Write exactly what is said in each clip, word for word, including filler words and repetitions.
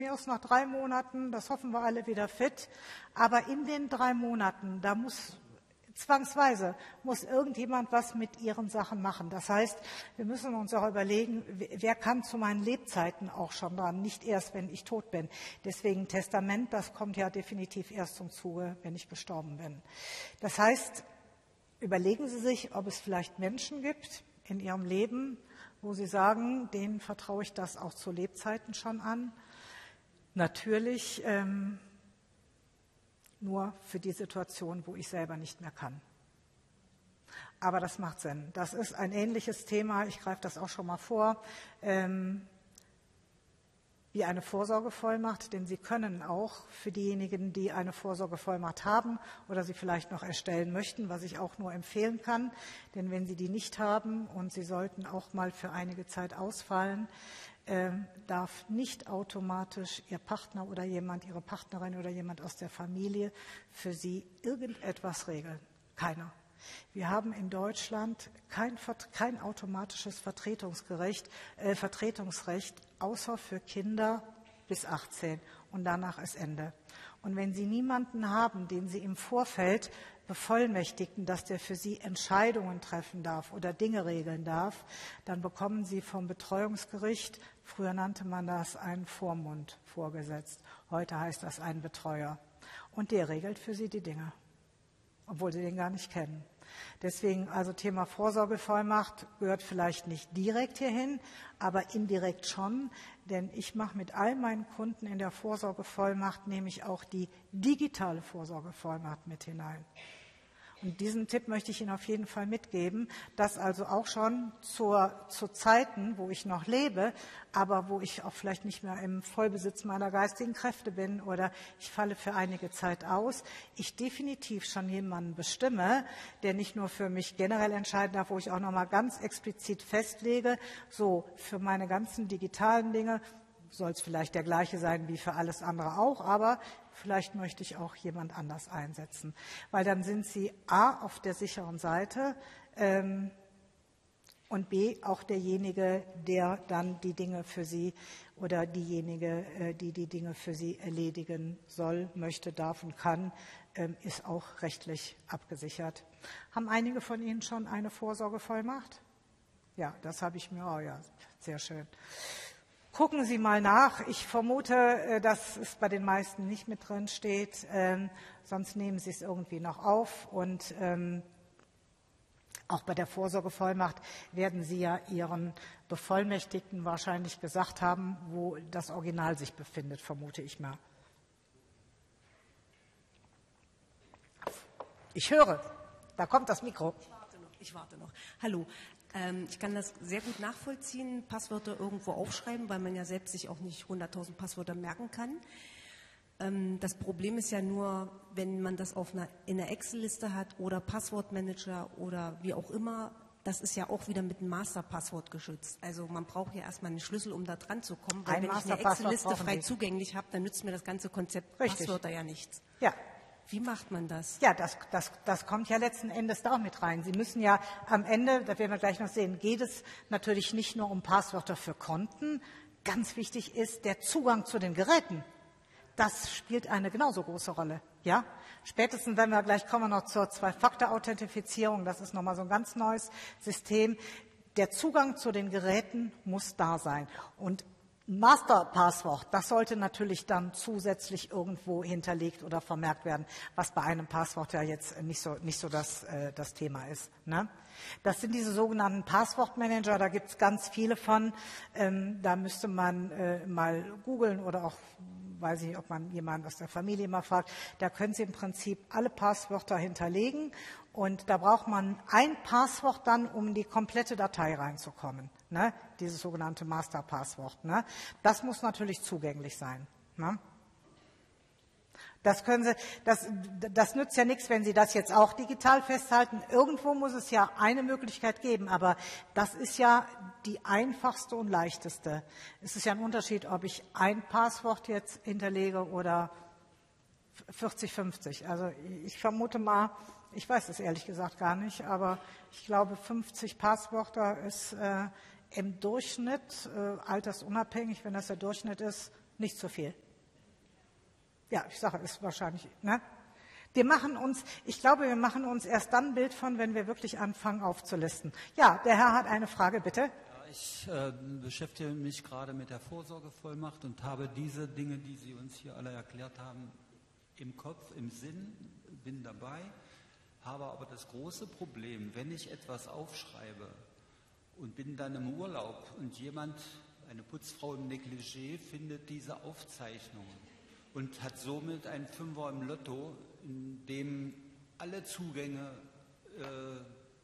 Mir ist nach drei Monaten, das hoffen wir alle, wieder fit. Aber in den drei Monaten, da muss zwangsweise, muss irgendjemand was mit ihren Sachen machen. Das heißt, wir müssen uns auch überlegen, wer kann zu meinen Lebzeiten auch schon dran, nicht erst, wenn ich tot bin. Deswegen Testament, das kommt ja definitiv erst zum Zuge, wenn ich gestorben bin. Das heißt, überlegen Sie sich, ob es vielleicht Menschen gibt in Ihrem Leben, wo Sie sagen, denen vertraue ich das auch zu Lebzeiten schon an. Natürlich ähm, nur für die Situation, wo ich selber nicht mehr kann. Aber das macht Sinn. Das ist ein ähnliches Thema, ich greife das auch schon mal vor, ähm, wie eine Vorsorgevollmacht, denn Sie können auch für diejenigen, die eine Vorsorgevollmacht haben oder sie vielleicht noch erstellen möchten, was ich auch nur empfehlen kann, denn wenn Sie die nicht haben und Sie sollten auch mal für einige Zeit ausfallen, äh, darf nicht automatisch Ihr Partner oder jemand, Ihre Partnerin oder jemand aus der Familie für Sie irgendetwas regeln. Keiner. Wir haben in Deutschland kein, kein automatisches Vertretungsgerecht, äh, Vertretungsrecht, außer für Kinder bis achtzehn. Und danach ist Ende. Und wenn Sie niemanden haben, den Sie im Vorfeld bevollmächtigten, dass der für Sie Entscheidungen treffen darf oder Dinge regeln darf, dann bekommen Sie vom Betreuungsgericht, früher nannte man das einen Vormund vorgesetzt, heute heißt das einen Betreuer. Und der regelt für Sie die Dinge, obwohl Sie den gar nicht kennen. Deswegen also Thema Vorsorgevollmacht gehört vielleicht nicht direkt hierhin, aber indirekt schon, denn ich mache mit all meinen Kunden in der Vorsorgevollmacht nämlich auch die digitale Vorsorgevollmacht mit hinein. Und diesen Tipp möchte ich Ihnen auf jeden Fall mitgeben, dass also auch schon zur, zu Zeiten, wo ich noch lebe, aber wo ich auch vielleicht nicht mehr im Vollbesitz meiner geistigen Kräfte bin oder ich falle für einige Zeit aus, ich definitiv schon jemanden bestimme, der nicht nur für mich generell entscheiden darf, wo ich auch nochmal ganz explizit festlege, so für meine ganzen digitalen Dinge, soll es vielleicht der gleiche sein wie für alles andere auch, aber vielleicht möchte ich auch jemand anders einsetzen. Weil dann sind Sie A, auf der sicheren Seite ähm, und B, auch derjenige, der dann die Dinge für Sie oder diejenige, äh, die die Dinge für Sie erledigen soll, möchte, darf und kann, ähm, ist auch rechtlich abgesichert. Haben einige von Ihnen schon eine Vorsorgevollmacht? Ja, das habe ich mir, oh ja, sehr schön. Gucken Sie mal nach. Ich vermute, dass es bei den meisten nicht mit drin steht. Ähm, sonst nehmen Sie es irgendwie noch auf. Und ähm, auch bei der Vorsorgevollmacht werden Sie ja Ihren Bevollmächtigten wahrscheinlich gesagt haben, wo das Original sich befindet, vermute ich mal. Ich höre. Da kommt das Mikro. Ich warte noch. Ich warte noch. Hallo. Ich kann das sehr gut nachvollziehen, Passwörter irgendwo aufschreiben, weil man ja selbst sich auch nicht hunderttausend Passwörter merken kann. Das Problem ist ja nur, wenn man das auf einer, in einer Excel-Liste hat oder Passwortmanager oder wie auch immer, das ist ja auch wieder mit einem Masterpasswort geschützt. Also man braucht ja erstmal einen Schlüssel, um da dran zu kommen, weil Ein wenn ich eine Excel-Liste frei zugänglich habe, dann nützt mir das ganze Konzept Richtig. Passwörter ja nichts. Ja. Wie macht man das? Ja, das, das, das kommt ja letzten Endes da auch mit rein. Sie müssen ja am Ende, das werden wir gleich noch sehen, geht es natürlich nicht nur um Passwörter für Konten. Ganz wichtig ist der Zugang zu den Geräten. Das spielt eine genauso große Rolle. Ja? Spätestens, wenn wir gleich kommen noch zur Zwei-Faktor-Authentifizierung, das ist nochmal so ein ganz neues System. Der Zugang zu den Geräten muss da sein. Und Masterpasswort, das sollte natürlich dann zusätzlich irgendwo hinterlegt oder vermerkt werden, was bei einem Passwort ja jetzt nicht so, nicht so das, äh, das Thema ist. Ne? Das sind diese sogenannten Passwortmanager, da gibt es ganz viele von. Ähm, da müsste man äh, mal googeln oder auch, weiß ich nicht, ob man jemanden aus der Familie mal fragt. Da können Sie im Prinzip alle Passwörter hinterlegen und da braucht man ein Passwort dann, um in die komplette Datei reinzukommen. Ne? Dieses sogenannte Masterpasswort. Ne? Das muss natürlich zugänglich sein. Ne? Das können Sie, das, das nützt ja nichts, wenn Sie das jetzt auch digital festhalten. Irgendwo muss es ja eine Möglichkeit geben, aber das ist ja die einfachste und leichteste. Es ist ja ein Unterschied, ob ich ein Passwort jetzt hinterlege oder vierzig, fünfzig. Also ich vermute mal, ich weiß es ehrlich gesagt gar nicht, aber ich glaube, fünfzig Passwörter ist äh, im Durchschnitt, äh, altersunabhängig, wenn das der Durchschnitt ist, Nicht zu viel. Ja, ich sage, ist wahrscheinlich, ne? Wir machen uns, ich glaube, wir machen uns erst dann ein Bild von, wenn wir wirklich anfangen aufzulisten. Ja, der Herr hat eine Frage, bitte. Ja, ich äh, beschäftige mich gerade mit der Vorsorgevollmacht und habe diese Dinge, die Sie uns hier alle erklärt haben, im Kopf, im Sinn, bin dabei, habe aber das große Problem, wenn ich etwas aufschreibe und bin dann im Urlaub und jemand, eine Putzfrau im Negligé, findet diese Aufzeichnungen und hat somit einen Fünfer im Lotto, in dem alle Zugänge äh,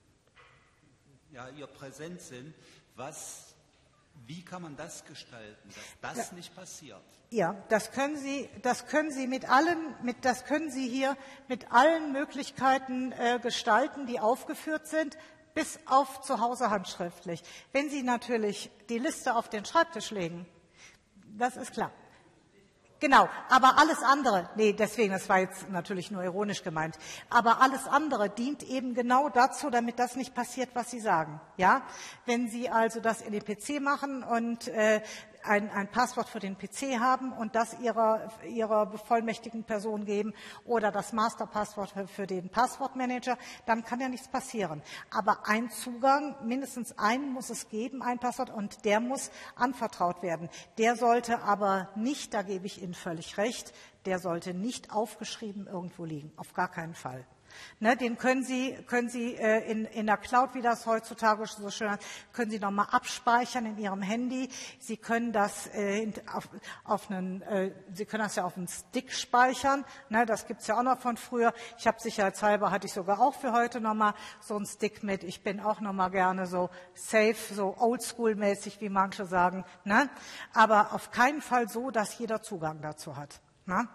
ja, ihr präsent sind. Was, wie kann man das gestalten, dass das ja. nicht passiert? Ja, das können Sie, das können Sie mit allen, mit, das können Sie hier mit allen Möglichkeiten äh, gestalten, die aufgeführt sind, bis auf zu Hause handschriftlich. Wenn Sie natürlich die Liste auf den Schreibtisch legen, das ist klar. Genau, aber alles andere, nee, deswegen, das war jetzt natürlich nur ironisch gemeint, aber alles andere dient eben genau dazu, damit das nicht passiert, was Sie sagen. Ja, wenn Sie also das in den P C machen und äh, ein, ein Passwort für den P C haben und das Ihrer, Ihrer bevollmächtigten Person geben oder das Masterpasswort für, für den Passwortmanager, dann kann ja nichts passieren. Aber ein Zugang, mindestens einen muss es geben, ein Passwort, und der muss anvertraut werden. Der sollte aber nicht, da gebe ich Ihnen völlig recht, der sollte nicht aufgeschrieben irgendwo liegen, auf gar keinen Fall. Ne, den können Sie, können Sie äh, in, in der Cloud, wie das heutzutage so schön heißt, können Sie nochmal abspeichern in Ihrem Handy. Sie können das äh, auf, auf einen, äh, Sie können das ja auf einen Stick speichern. Ne, das gibt's ja auch noch von früher. Ich habe sicherheitshalber, hatte ich sogar auch für heute nochmal so einen Stick mit. Ich bin auch nochmal gerne so safe, so oldschool-mäßig, wie manche sagen. Ne? Aber auf keinen Fall so, dass jeder Zugang dazu hat. Ne?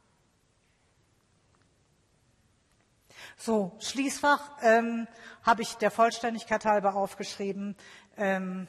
So, Schließfach ähm, habe ich der Vollständigkeit halber aufgeschrieben. Ähm,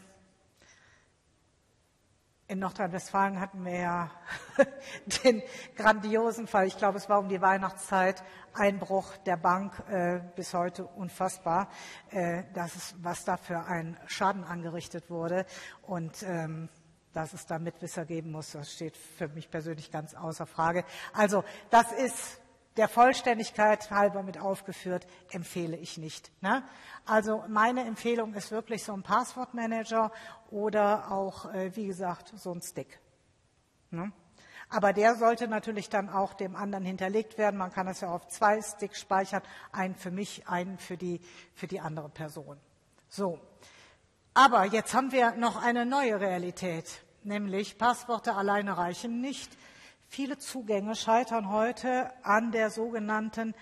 in Nordrhein-Westfalen hatten wir ja den grandiosen Fall, ich glaube, es war um die Weihnachtszeit, Einbruch der Bank, äh, bis heute unfassbar, äh, das ist, was da für ein Schaden angerichtet wurde. Und ähm, dass es da Mitwisser geben muss, das steht für mich persönlich ganz außer Frage. Also das ist der Vollständigkeit halber mit aufgeführt, empfehle ich nicht. Ne? Also meine Empfehlung ist wirklich so ein Passwortmanager oder auch, äh, wie gesagt, so ein Stick. Ne? Aber der sollte natürlich dann auch dem anderen hinterlegt werden. Man kann das ja auf zwei Sticks speichern, einen für mich, einen für die, für die andere Person. So. Aber jetzt haben wir noch eine neue Realität, nämlich Passworte alleine reichen nicht. Viele Zugänge scheitern heute an der sogenannten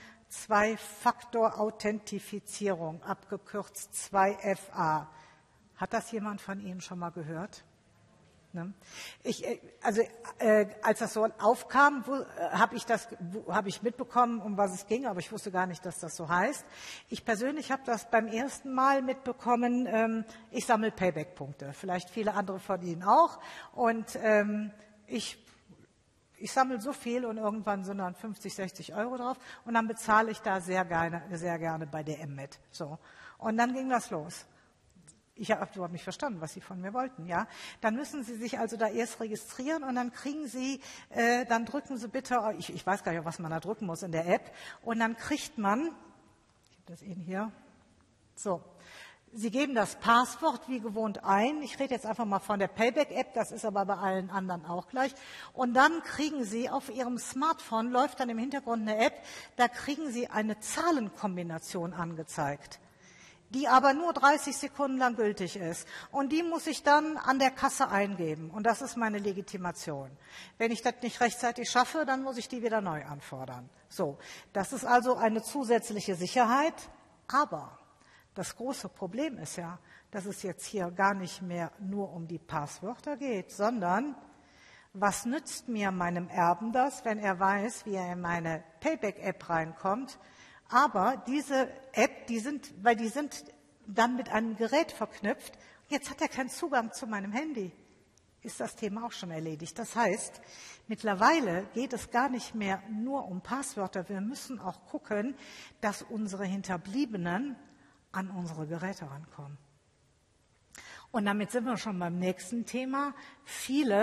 Zwei-Faktor-Authentifizierung, abgekürzt zwei F A. Hat das jemand von Ihnen schon mal gehört? Ne? Ich, also äh, als das so aufkam, äh, habe ich das, habe ich mitbekommen, um was es ging, aber ich wusste gar nicht, dass das so heißt. Ich persönlich habe das beim ersten Mal mitbekommen. Ähm, ich sammle Payback-Punkte, vielleicht viele andere von Ihnen auch, und ähm, ich Ich sammle so viel und irgendwann sind dann fünfzig, sechzig Euro drauf und dann bezahle ich da sehr gerne, sehr gerne bei D M mit. So. Und dann ging das los. Ich habe überhaupt nicht verstanden, was Sie von mir wollten, ja. Dann müssen Sie sich also da erst registrieren und dann kriegen Sie, äh, dann drücken Sie bitte, ich, ich weiß gar nicht, was man da drücken muss in der App, und dann kriegt man, ich habe das Ihnen hier, so. Sie geben das Passwort wie gewohnt ein. Ich rede jetzt einfach mal von der Payback-App, das ist aber bei allen anderen auch gleich. Und dann kriegen Sie auf Ihrem Smartphone, läuft dann im Hintergrund eine App, da kriegen Sie eine Zahlenkombination angezeigt, die aber nur dreißig Sekunden lang gültig ist. Und die muss ich dann an der Kasse eingeben. Und das ist meine Legitimation. Wenn ich das nicht rechtzeitig schaffe, dann muss ich die wieder neu anfordern. So, das ist also eine zusätzliche Sicherheit, aber das große Problem ist ja, dass es jetzt hier gar nicht mehr nur um die Passwörter geht, sondern was nützt mir meinem Erben das, wenn er weiß, wie er in meine Payback-App reinkommt? Aber diese App, die sind, weil die sind dann mit einem Gerät verknüpft, jetzt hat er keinen Zugang zu meinem Handy. Ist das Thema auch schon erledigt. Das heißt, mittlerweile geht es gar nicht mehr nur um Passwörter. Wir müssen auch gucken, dass unsere Hinterbliebenen an unsere Geräte rankommen. Und damit sind wir schon beim nächsten Thema. Viele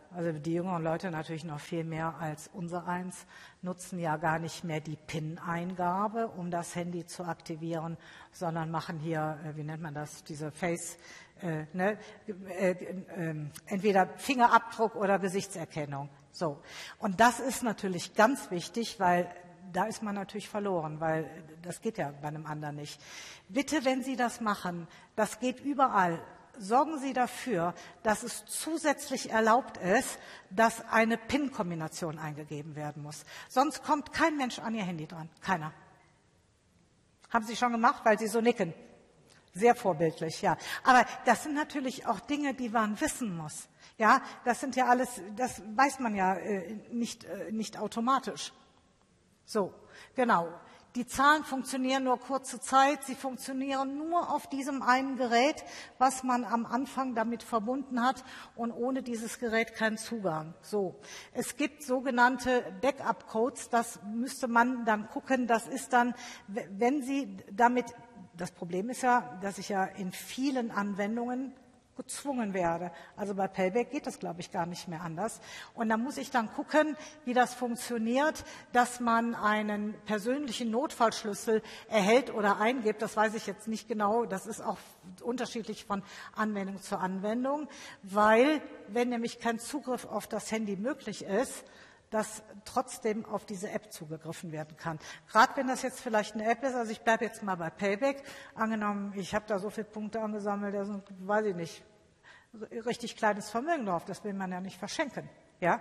also die jüngeren Leute natürlich noch viel mehr als unser eins, nutzen ja gar nicht mehr die PIN-Eingabe, um das Handy zu aktivieren, sondern machen hier, wie nennt man das, diese Face, äh, ne, äh, äh, entweder Fingerabdruck oder Gesichtserkennung. So. Und das ist natürlich ganz wichtig, weil da ist man natürlich verloren, weil das geht ja bei einem anderen nicht. Bitte, wenn Sie das machen, das geht überall. Sorgen Sie dafür, dass es zusätzlich erlaubt ist, dass eine PIN-Kombination eingegeben werden muss. Sonst kommt kein Mensch an Ihr Handy dran. Keiner. Haben Sie schon gemacht, weil Sie so nicken? Sehr vorbildlich, ja. Aber das sind natürlich auch Dinge, die man wissen muss. Ja, das sind ja alles, das weiß man ja äh, nicht, äh, nicht automatisch. So, genau. Die Zahlen funktionieren nur kurze Zeit. Sie funktionieren nur auf diesem einen Gerät, was man am Anfang damit verbunden hat und ohne dieses Gerät keinen Zugang. So. Es gibt sogenannte Backup-Codes. Das müsste man dann gucken. Das ist dann, wenn Sie damit, das Problem ist ja, dass ich ja in vielen Anwendungen gezwungen werde. Also bei Payback geht das, glaube ich, gar nicht mehr anders. Und da muss ich dann gucken, wie das funktioniert, dass man einen persönlichen Notfallschlüssel erhält oder eingibt. Das weiß ich jetzt nicht genau. Das ist auch unterschiedlich von Anwendung zu Anwendung, weil, wenn nämlich kein Zugriff auf das Handy möglich ist, dass trotzdem auf diese App zugegriffen werden kann. Gerade wenn das jetzt vielleicht eine App ist, also ich bleibe jetzt mal bei Payback, angenommen, ich habe da so viele Punkte angesammelt, da sind, weiß ich nicht, richtig kleines Vermögen drauf, das will man ja nicht verschenken. Ja?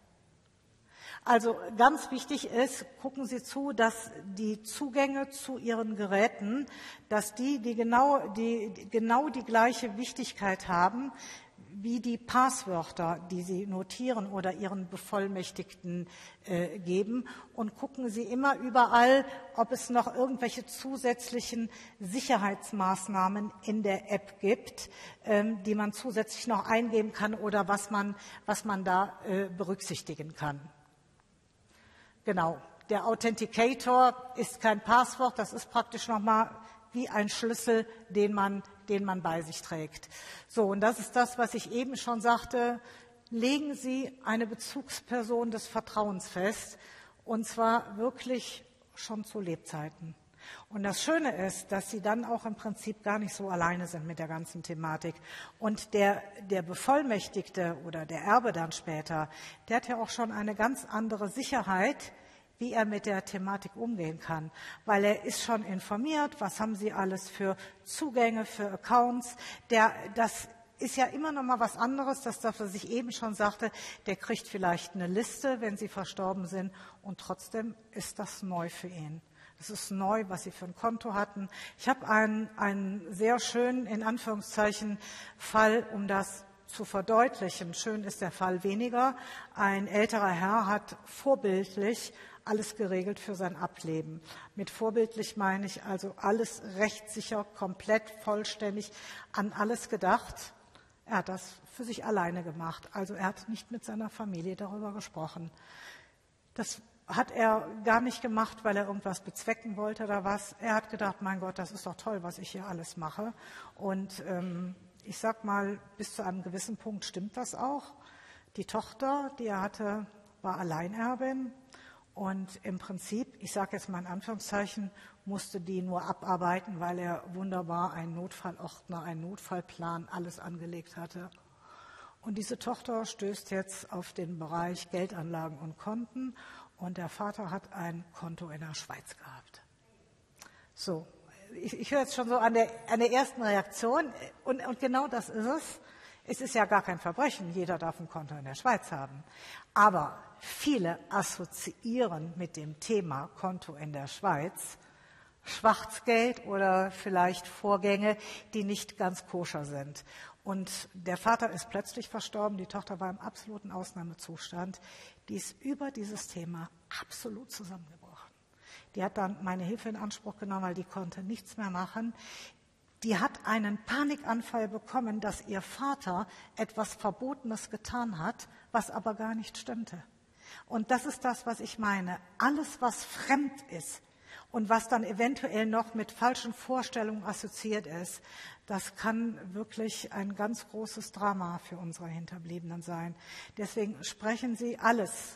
Also ganz wichtig ist, gucken Sie zu, dass die Zugänge zu Ihren Geräten, dass die, die genau die, die, genau die gleiche Wichtigkeit haben, wie die Passwörter, die Sie notieren oder Ihren Bevollmächtigten äh, geben. Und gucken Sie immer überall, ob es noch irgendwelche zusätzlichen Sicherheitsmaßnahmen in der App gibt, ähm, die man zusätzlich noch eingeben kann oder was man, was man da äh, berücksichtigen kann. Genau. Der Authenticator ist kein Passwort, das ist praktisch nochmal wie ein Schlüssel, den man, den man bei sich trägt. So, und das ist das, was ich eben schon sagte. Legen Sie eine Bezugsperson des Vertrauens fest, und zwar wirklich schon zu Lebzeiten. Und das Schöne ist, dass Sie dann auch im Prinzip gar nicht so alleine sind mit der ganzen Thematik. Und der, der Bevollmächtigte oder der Erbe dann später, der hat ja auch schon eine ganz andere Sicherheit, wie er mit der Thematik umgehen kann, weil er ist schon informiert, was haben Sie alles für Zugänge, für Accounts. Der, das ist ja immer noch mal was anderes, das, was ich eben schon sagte, der kriegt vielleicht eine Liste, wenn Sie verstorben sind, und trotzdem ist das neu für ihn. Das ist neu, was Sie für ein Konto hatten. Ich habe einen, einen sehr schönen, in Anführungszeichen, Fall, um das zu verdeutlichen. Schön ist der Fall weniger. Ein älterer Herr hat vorbildlich alles geregelt für sein Ableben. Mit vorbildlich meine ich also alles rechtssicher, komplett, vollständig, an alles gedacht. Er hat das für sich alleine gemacht. Also er hat nicht mit seiner Familie darüber gesprochen. Das hat er gar nicht gemacht, weil er irgendwas bezwecken wollte oder was. Er hat gedacht, mein Gott, das ist doch toll, was ich hier alles mache. Und ähm, ich sag mal, bis zu einem gewissen Punkt stimmt das auch. Die Tochter, die er hatte, war Alleinerbin. Und im Prinzip, ich sage jetzt mal in Anführungszeichen, musste die nur abarbeiten, weil er wunderbar einen Notfallordner, einen Notfallplan, alles angelegt hatte. Und diese Tochter stößt jetzt auf den Bereich Geldanlagen und Konten, und der Vater hat ein Konto in der Schweiz gehabt. So, ich, ich höre jetzt schon so an der, an der ersten Reaktion, und, und genau das ist es. Es ist ja gar kein Verbrechen, jeder darf ein Konto in der Schweiz haben. Aber viele assoziieren mit dem Thema Konto in der Schweiz Schwarzgeld oder vielleicht Vorgänge, die nicht ganz koscher sind. Und der Vater ist plötzlich verstorben, die Tochter war im absoluten Ausnahmezustand. Die ist über dieses Thema absolut zusammengebrochen. Die hat dann meine Hilfe in Anspruch genommen, weil die konnte nichts mehr machen. Die hat einen Panikanfall bekommen, dass ihr Vater etwas Verbotenes getan hat, was aber gar nicht stimmte. Und das ist das, was ich meine. Alles, was fremd ist Und was dann eventuell noch mit falschen Vorstellungen assoziiert ist, das kann wirklich ein ganz großes Drama für unsere Hinterbliebenen sein. Deswegen sprechen Sie alles